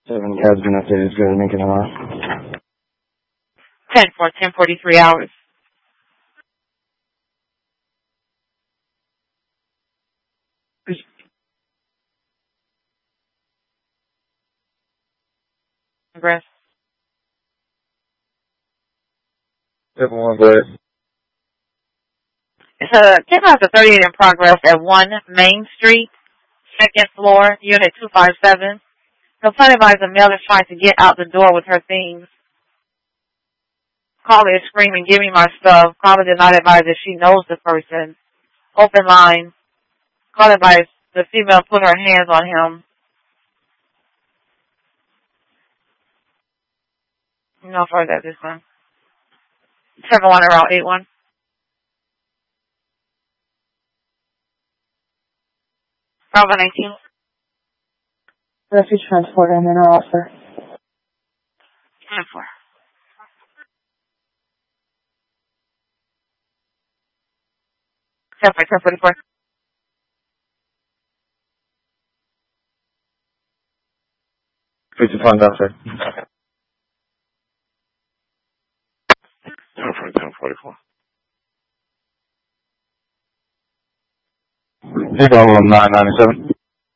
7 cabs been updated. Go to Lincoln tomorrow. 10-4, 10:43 hours. Progress. 7-1, go ahead. It's a 10:38 in progress at 1 Main Street, 2nd floor, unit 257. Complaint advised the male is trying to get out the door with her things. Caller is screaming, "Give me my stuff." Caller did not advise that she knows the person. Open line. Caller advised the female put her hands on him. No further at this time. 7-1 around 8-1. Bravo 19. Refuge transport and inner officer. 10-4. Temporary 10:44. Please define officer. 10:44. Bravo 997.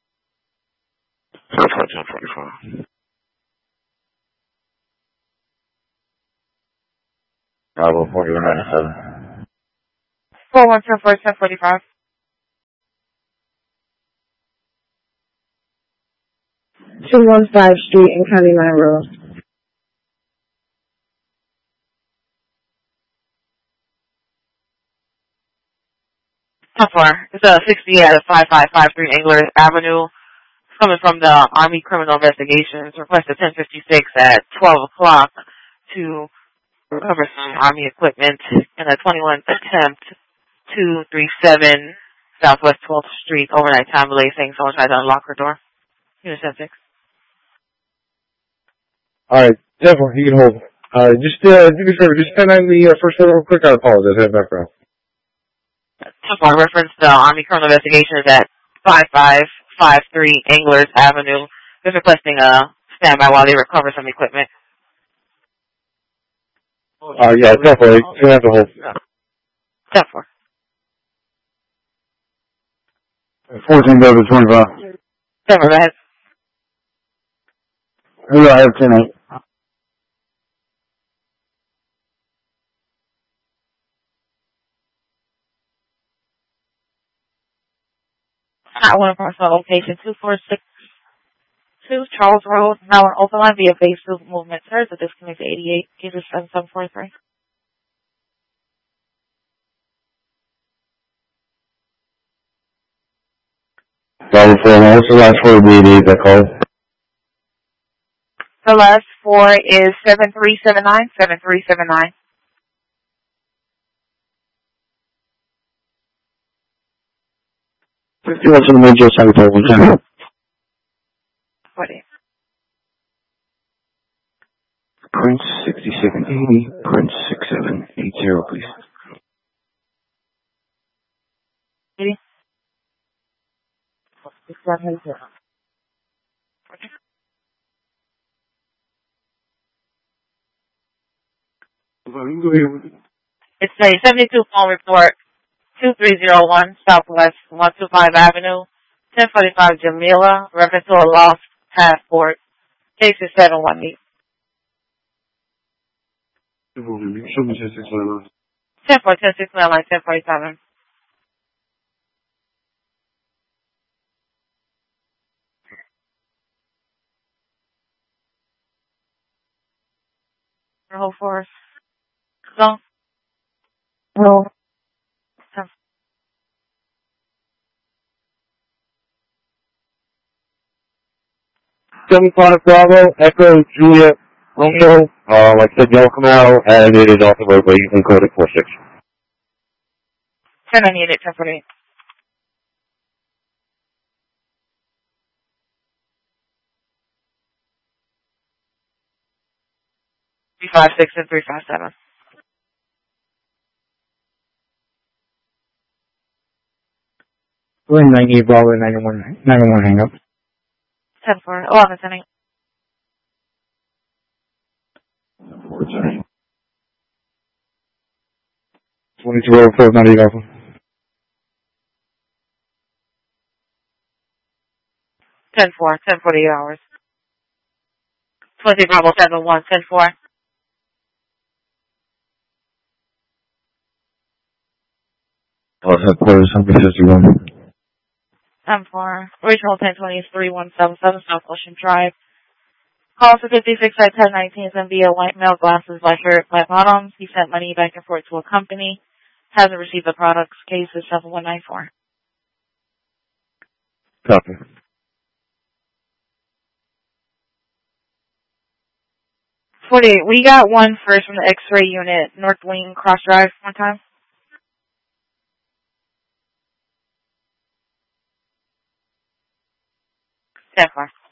10:45. Bravo 4197. 4-1, 10-4, 10:45. 215 Street and County Line Road. 10-4. It's a 68 at 5553 Engler Avenue. Coming from the Army Criminal Investigations. Requested 10:56 at 12 o'clock to recover some Army equipment in a 21 attempt 237 Southwest 12th Street overnight time delay, saying someone tried to unlock her door. Unit 10-6. Alright, definitely, you can hold. Just do me a favor, just 10-9 the first one real quick. I apologize, I have background. 10-4, reference the Army Criminal Investigations at 5553 Englers Avenue. Just requesting a standby while they recover some equipment. Yeah, definitely. You're going to have to hold. 10-4. 14 go to 25. 10-4, go ahead. I have 10-8. At one personal location, 2462 Charles Road, now an open line via base movement. Sir, the disconnect to 88, Jesus 7743. Bravo 4, what's the last 4 BD that called? The last 4 is 7379, 7379. You want some major center, Lieutenant? What is? Prince 6780, Prince 6780, please. 80? 6780. It's a 72 phone report, 2301 Southwest 125 Avenue, 1045 Jamila, reference to a lost passport, case is 718. 10-4, 10-6, line 1047. Hold for us. Go. Roll. 10. Bravo, Echo, Juliet, Romeo, like I said, Yellow Camaro, and it is off the roadway, you can code it 46. 1098, 1048. Five, 6, and 357. We're in 98, Bravo, 91 hang up. 10-4, 11, 10. 22 over 498 Alpha. 10-4, 10-48 hours. 20 Bravo 7-1, 10-4. Headquarters, 151. 10-4. Regional 1020 is 3177 South Ocean Drive. Call for 56 at 1019 sent via white male, glasses, black shirt, black bottoms. He sent money back and forth to a company. Hasn't received the products. Case is 7194. Copy. 48. We got one first from the X-ray unit, North Wing Cross Drive. One time. 10-4.